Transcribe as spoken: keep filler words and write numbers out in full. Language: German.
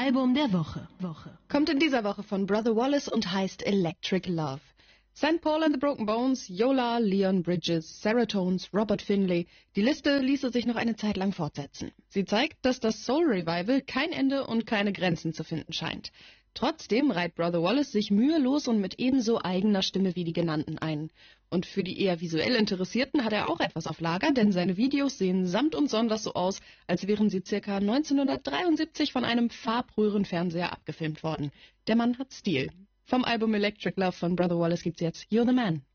Album der Woche. Woche. Kommt in dieser Woche von Brother Wallace und heißt Electric Love. Saint Paul and the Broken Bones, Yola, Leon Bridges, Serotones, Robert Finlay. Die Liste ließe sich noch eine Zeit lang fortsetzen. Sie zeigt, dass das Soul Revival kein Ende und keine Grenzen zu finden scheint. Trotzdem reiht Brother Wallace sich mühelos und mit ebenso eigener Stimme wie die genannten ein. Und für die eher visuell Interessierten hat er auch etwas auf Lager, denn seine Videos sehen samt und sonders so aus, als wären sie circa neunzehnhundertdreiundsiebzig von einem Farbröhrenfernseher abgefilmt worden. Der Mann hat Stil. Vom Album Electric Love von Brother Wallace gibt's jetzt You're the Man.